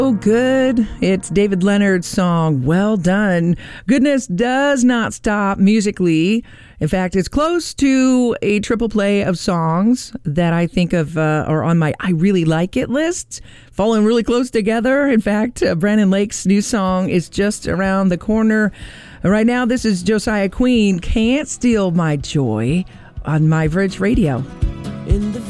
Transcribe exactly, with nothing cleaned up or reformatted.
Oh, good. It's David Leonard's song, Well Done. Goodness does not stop musically. In fact, it's close to a triple play of songs that I think of uh, are on my I Really Like It list, falling really close together. In fact, uh, Brandon Lake's new song is just around the corner. Right now, this is Josiah Queen, Can't Steal My Joy, on My Bridge Radio. In the